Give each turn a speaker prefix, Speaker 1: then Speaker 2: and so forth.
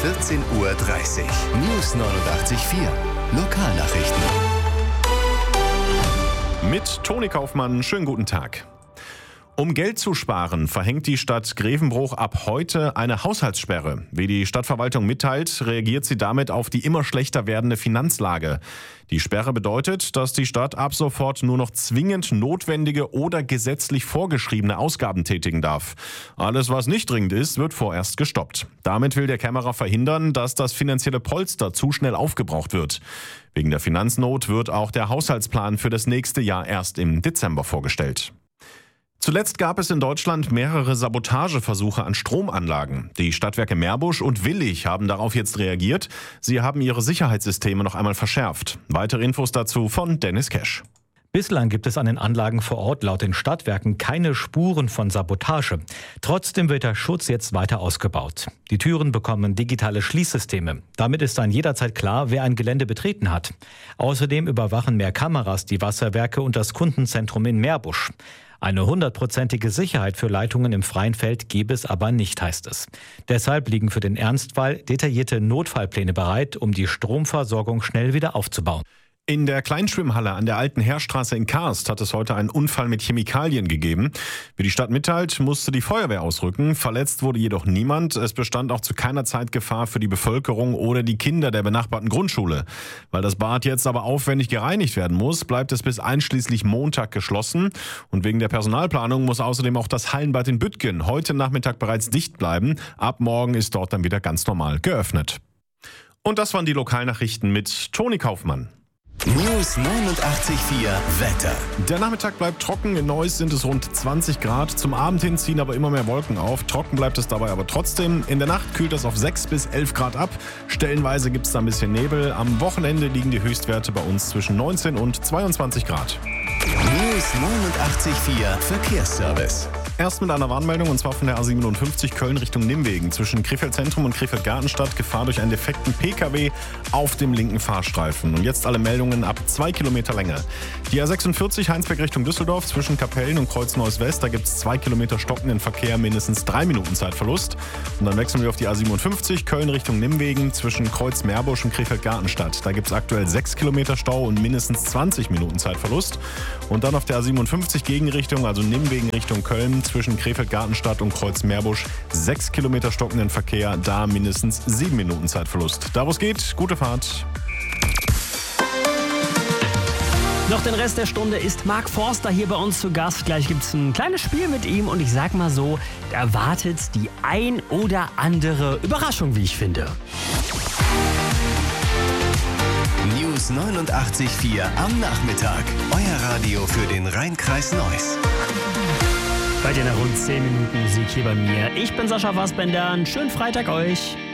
Speaker 1: 14:30 Uhr. News 89.4. Lokalnachrichten.
Speaker 2: Mit Toni Kaufmann, schönen guten Tag. Um Geld zu sparen, verhängt die Stadt Grevenbruch ab heute eine Haushaltssperre. Wie die Stadtverwaltung mitteilt, reagiert sie damit auf die immer schlechter werdende Finanzlage. Die Sperre bedeutet, dass die Stadt ab sofort nur noch zwingend notwendige oder gesetzlich vorgeschriebene Ausgaben tätigen darf. Alles, was nicht dringend ist, wird vorerst gestoppt. Damit will der Kämmerer verhindern, dass das finanzielle Polster zu schnell aufgebraucht wird. Wegen der Finanznot wird auch der Haushaltsplan für das nächste Jahr erst im Dezember vorgestellt. Zuletzt gab es in Deutschland mehrere Sabotageversuche an Stromanlagen. Die Stadtwerke Meerbusch und Willich haben darauf jetzt reagiert. Sie haben ihre Sicherheitssysteme noch einmal verschärft. Weitere Infos dazu von Dennis Kesch.
Speaker 3: Bislang gibt es an den Anlagen vor Ort laut den Stadtwerken keine Spuren von Sabotage. Trotzdem wird der Schutz jetzt weiter ausgebaut. Die Türen bekommen digitale Schließsysteme. Damit ist dann jederzeit klar, wer ein Gelände betreten hat. Außerdem überwachen mehr Kameras die Wasserwerke und das Kundenzentrum in Meerbusch. Eine 100%ige Sicherheit für Leitungen im freien Feld gebe es aber nicht, heißt es. Deshalb liegen für den Ernstfall detaillierte Notfallpläne bereit, um die Stromversorgung schnell wieder aufzubauen.
Speaker 2: In der Kleinschwimmhalle an der Alten Heerstraße in Karst hat es heute einen Unfall mit Chemikalien gegeben. Wie die Stadt mitteilt, musste die Feuerwehr ausrücken. Verletzt wurde jedoch niemand. Es bestand auch zu keiner Zeit Gefahr für die Bevölkerung oder die Kinder der benachbarten Grundschule. Weil das Bad jetzt aber aufwendig gereinigt werden muss, bleibt es bis einschließlich Montag geschlossen. Und wegen der Personalplanung muss außerdem auch das Hallenbad in Büttgen heute Nachmittag bereits dicht bleiben. Ab morgen ist dort dann wieder ganz normal geöffnet. Und das waren die Lokalnachrichten mit Toni Kaufmann.
Speaker 1: News 89.4 Wetter.
Speaker 2: Der Nachmittag bleibt trocken. In Neuss sind es rund 20 Grad. Zum Abend hin ziehen aber immer mehr Wolken auf. Trocken bleibt es dabei aber trotzdem. In der Nacht kühlt es auf 6 bis 11 Grad ab. Stellenweise gibt es da ein bisschen Nebel. Am Wochenende liegen die Höchstwerte bei uns zwischen 19 und 22 Grad.
Speaker 1: News 89.4 Verkehrsservice.
Speaker 2: Erst mit einer Warnmeldung, und zwar von der A57 Köln Richtung Nimwegen. Zwischen Krefeld Zentrum und Krefeld Gartenstadt Gefahr durch einen defekten PKW auf dem linken Fahrstreifen. Und jetzt alle Meldungen ab 2 Kilometer Länge. Die A46 Heinsberg Richtung Düsseldorf zwischen Kapellen und Kreuz Neuss West. Da gibt es 2 Kilometer stockenden Verkehr, mindestens 3 Minuten Zeitverlust. Und dann wechseln wir auf die A57 Köln Richtung Nimwegen zwischen Kreuz Meerbusch und Krefeld Gartenstadt. Da gibt es aktuell 6 Kilometer Stau und mindestens 20 Minuten Zeitverlust. Und dann auf der A57 Gegenrichtung, also Nimwegen Richtung Köln, zwischen Krefeld Gartenstadt und Kreuz Meerbusch 6 Kilometer stockenden Verkehr, da mindestens 7 Minuten Zeitverlust. Da wo es geht, gute Fahrt.
Speaker 4: Noch den Rest der Stunde ist Mark Forster hier bei uns zu Gast. Gleich gibt es ein kleines Spiel mit ihm und ich sag mal so, da erwartet die ein oder andere Überraschung, wie ich finde.
Speaker 1: News 89.4 am Nachmittag. Euer Radio für den Rhein-Kreis Neuss.
Speaker 4: Bei dir nach rund 10 Minuten Musik hier bei mir. Ich bin Sascha Fassbender. Einen schönen Freitag euch.